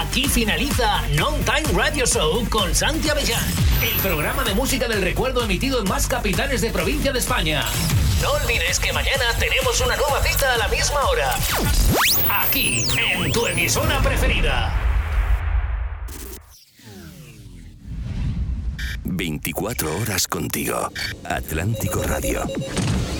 Aquí finaliza Non Time Radio Show con Santi Avellán, el programa de música del recuerdo emitido en más capitales de provincia de España. No olvides que mañana tenemos una nueva cita a la misma hora. Aquí, en tu emisora preferida. 24 horas contigo. Atlántico Radio.